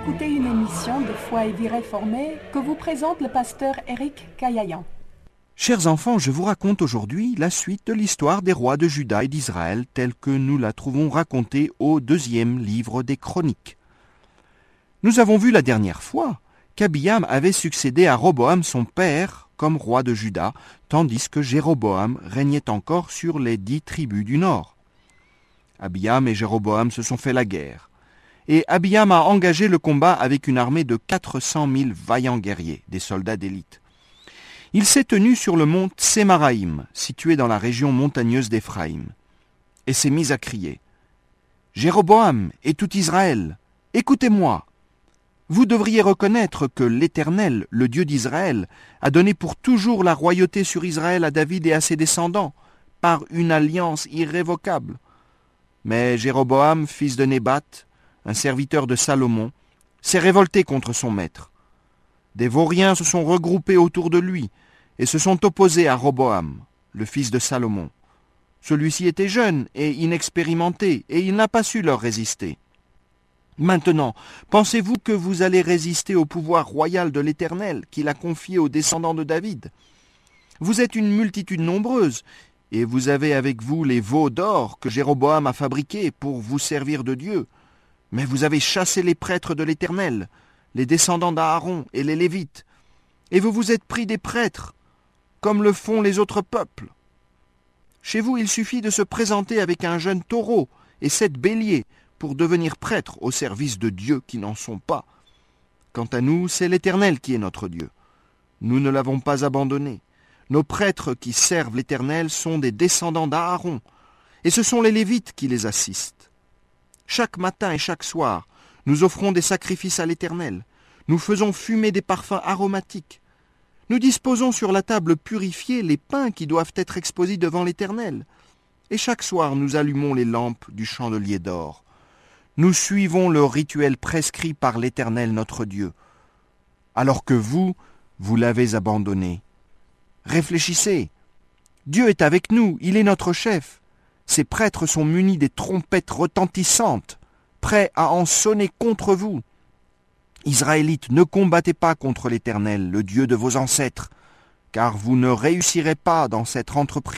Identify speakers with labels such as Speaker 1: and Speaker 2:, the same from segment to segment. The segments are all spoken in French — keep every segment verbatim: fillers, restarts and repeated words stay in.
Speaker 1: écouter une émission de Foi et Vie Réformée que vous présente le pasteur Éric Caillayan.
Speaker 2: Chers enfants, je vous raconte aujourd'hui la suite de l'histoire des rois de Juda et d'Israël telle que nous la trouvons racontée au deuxième livre des Chroniques. Nous avons vu la dernière fois qu'Abiam avait succédé à Roboam son père comme roi de Juda, tandis que Jéroboam régnait encore sur les dix tribus du nord. Abiam et Jéroboam se sont fait la guerre, et Abiam a engagé le combat avec une armée de quatre cent mille vaillants guerriers, des soldats d'élite. Il s'est tenu sur le mont Tsémaraïm, situé dans la région montagneuse d'Éphraïm, et s'est mis à crier « Jéroboam et tout Israël, écoutez-moi ! Vous devriez reconnaître que l'Éternel, le Dieu d'Israël, a donné pour toujours la royauté sur Israël à David et à ses descendants, par une alliance irrévocable. Mais Jéroboam, fils de Nébat, un serviteur de Salomon, s'est révolté contre son maître. Des vauriens se sont regroupés autour de lui et se sont opposés à Roboam, le fils de Salomon. Celui-ci était jeune et inexpérimenté, et il n'a pas su leur résister. Maintenant, pensez-vous que vous allez résister au pouvoir royal de l'Éternel qu'il a confié aux descendants de David ? Vous êtes une multitude nombreuse, et vous avez avec vous les veaux d'or que Jéroboam a fabriqués pour vous servir de Dieu. Mais vous avez chassé les prêtres de l'Éternel, les descendants d'Aaron et les Lévites, et vous vous êtes pris des prêtres, comme le font les autres peuples. Chez vous, il suffit de se présenter avec un jeune taureau et sept béliers pour devenir prêtres au service de dieux qui n'en sont pas. Quant à nous, c'est l'Éternel qui est notre Dieu. Nous ne l'avons pas abandonné. Nos prêtres qui servent l'Éternel sont des descendants d'Aaron, et ce sont les Lévites qui les assistent. Chaque matin et chaque soir, nous offrons des sacrifices à l'Éternel. Nous faisons fumer des parfums aromatiques. Nous disposons sur la table purifiée les pains qui doivent être exposés devant l'Éternel. Et chaque soir, nous allumons les lampes du chandelier d'or. Nous suivons le rituel prescrit par l'Éternel notre Dieu. Alors que vous, vous l'avez abandonné. Réfléchissez. Dieu est avec nous, il est notre chef. Ses prêtres sont munis des trompettes retentissantes, prêts à en sonner contre vous. Israélites, ne combattez pas contre l'Éternel, le Dieu de vos ancêtres, car vous ne réussirez pas dans cette entreprise. »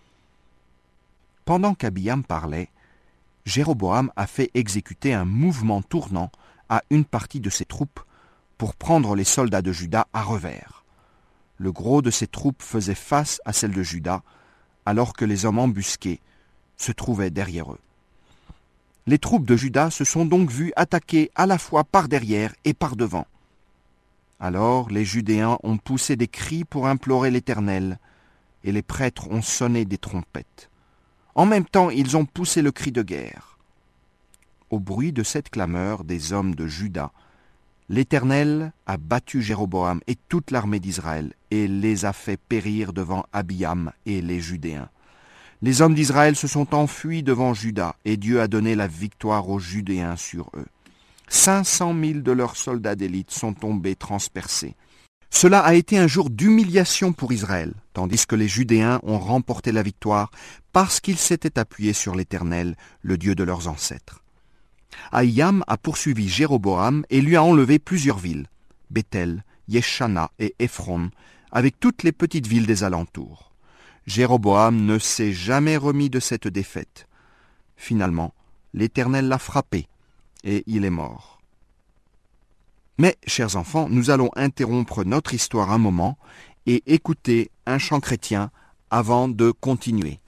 Speaker 2: Pendant qu'Abiam parlait, Jéroboam a fait exécuter un mouvement tournant à une partie de ses troupes pour prendre les soldats de Juda à revers. Le gros de ses troupes faisait face à celles de Juda, alors que les hommes embusqués se trouvaient derrière eux. Les troupes de Juda se sont donc vues attaquer à la fois par derrière et par devant. Alors les Judéens ont poussé des cris pour implorer l'Éternel, et les prêtres ont sonné des trompettes. En même temps, ils ont poussé le cri de guerre. Au bruit de cette clameur des hommes de Juda, l'Éternel a battu Jéroboam et toute l'armée d'Israël et les a fait périr devant Abiam et les Judéens. Les hommes d'Israël se sont enfuis devant Juda et Dieu a donné la victoire aux Judéens sur eux. cinq cent mille de leurs soldats d'élite sont tombés transpercés. Cela a été un jour d'humiliation pour Israël, tandis que les Judéens ont remporté la victoire parce qu'ils s'étaient appuyés sur l'Éternel, le Dieu de leurs ancêtres. Ahiam a poursuivi Jéroboam et lui a enlevé plusieurs villes, Béthel, Yeshana et Éphron, avec toutes les petites villes des alentours. Jéroboam ne s'est jamais remis de cette défaite. Finalement, l'Éternel l'a frappé et il est mort. Mais, chers enfants, nous allons interrompre notre histoire un moment et écouter un chant chrétien avant de continuer.